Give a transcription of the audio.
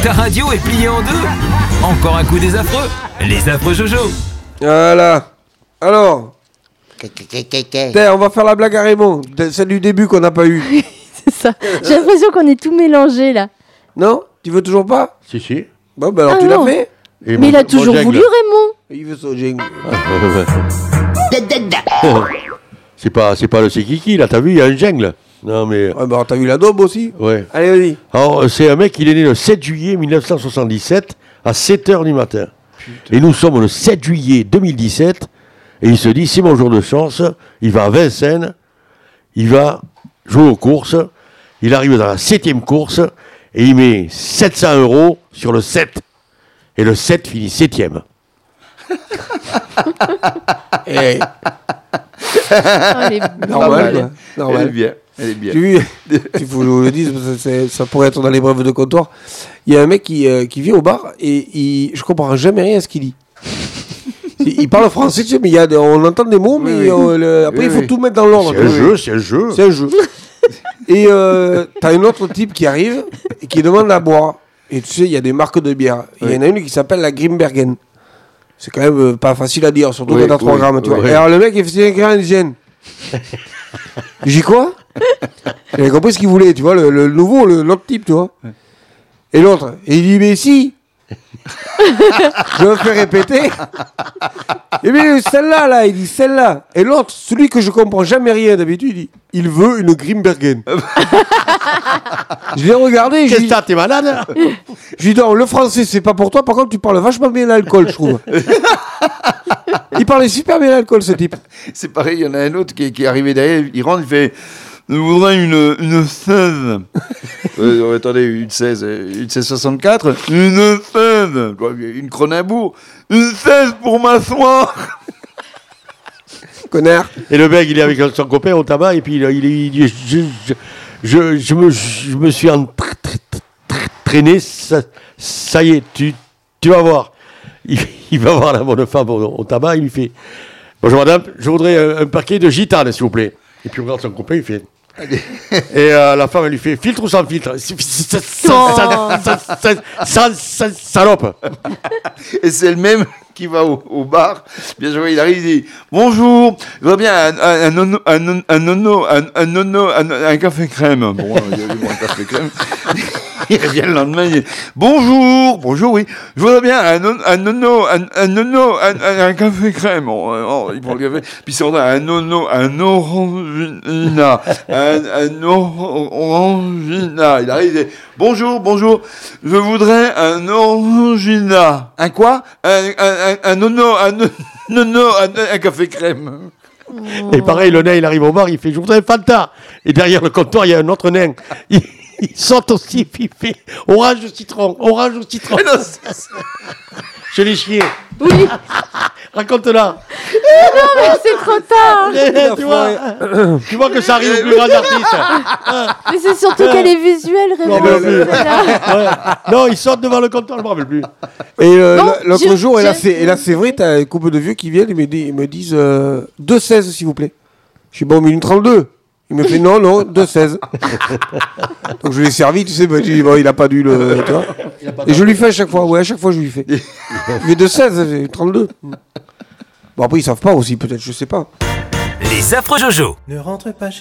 Ta radio est pliée en deux. Encore un coup des affreux. Les affreux Jojo. Voilà. Alors. On va faire la blague à Raymond. Celle du début qu'on n'a pas eu. C'est ça. J'ai l'impression qu'on est tout mélangé là. Non? Tu veux toujours pas? Si. Bon, ben alors tu non. l'as fait? Et Mais il a toujours voulu Raymond. Il veut son jingle. C'est pas le c'est Kiki, là, t'as vu, il y a un jungle. Non, mais. Ouais, bah t'as vu la daube aussi? Ouais. Allez, vas-y. Alors, c'est un mec, il est né le 7 juillet 1977 à 7h du matin. Putain. Et nous sommes le 7 juillet 2017. Et il se dit, c'est mon jour de chance. Il va à Vincennes. Il va jouer aux courses. Il arrive dans la 7e course. Et il met 700 € sur le 7. Et le 7 finit 7e. Hey. Normal. Normal. Elle est bien. Tu vu, il faut que je le dise, parce que ça pourrait être dans l'épreuve de comptoir. Il y a un mec qui vient au bar et je comprends jamais rien à ce qu'il dit. Il parle français, tu sais, mais on entend des mots, mais après il faut tout mettre dans l'ordre. C'est un jeu. Et t'as un autre type qui arrive et qui demande à boire. Et tu sais, il y a des marques de bière. Il y en a une qui s'appelle la Grimbergen. C'est quand même pas facile à dire, surtout quand t'as 3 grammes, tu vois. Et alors le mec, il fait un hygiène. J'ai quoi? J'avais compris ce qu'il voulait, tu vois, le nouveau, l'autre type, tu vois. Et l'autre, il dit, mais si. Je me fais répéter. Et bien celle-là, là, il dit celle-là. Et l'autre, celui que je comprends jamais rien d'habitude, il dit, il veut une Grimbergen. Je l'ai regardé. Qu'est-ce que t'as, t'es malade? Je lui dis, non, le français, c'est pas pour toi. Par contre, tu parles vachement bien l'alcool, je trouve. Il parlait super bien l'alcool, ce type. C'est pareil, il y en a un autre qui est arrivé derrière, il rentre, il fait je voudrais une 16. Attendez, une 1664. Une 16. Une Cronenbourg. Une 16 pour m'asseoir. Connard. Et le mec, il est avec son copain au tabac, et puis il dit je me suis entraîné, ça y est, tu vas voir. Il va voir la bonne femme au tabac, il lui fait bonjour madame, je voudrais un paquet de gitanes, s'il vous plaît. Et puis on regarde son copain, il fait. Et la femme, elle lui fait filtre ou sans filtre? Salope. Et c'est le même qui va au bar. Bien sûr, il arrive, il dit bonjour, je voudrais bien un café crème. Bon, il y a un café crème. Il revient le lendemain, il dit bonjour, oui, je voudrais bien un café crème. Il prend le café, puis c'est un orangina, un orangina. Il arrive, il dit bonjour, je voudrais un orangina. Un quoi? Un café crème. Et pareil, le nain, il arrive au bar, il fait je voudrais un Fanta. Et derrière le comptoir, il y a un autre nain. Il sort aussi, puis il fait orange au citron. Je l'ai chié. Oui. Raconte-la. Non, mais c'est trop tard. Tu vois que ça arrive aux plus grands artistes. Mais c'est surtout qu'elle est visuelle, Raymond. Non, ils sortent devant le comptoir, je ne me rappelle plus. Et l'autre jour, et là c'est vrai, t'as un couple de vieux qui viennent, ils me disent 2,16 s'il vous plaît. Je suis bon, mais une 32. Il me fait non, 2,16. Donc je lui ai servi, tu sais, bah, je dis, bon, il a pas dû le. Tu vois. Et je lui fais à chaque fois, à chaque fois je lui fais. Mais 2,16, 32. Bon, après ils savent pas aussi, peut-être, je sais pas. Les affreux Jojo. Ne rentre pas chez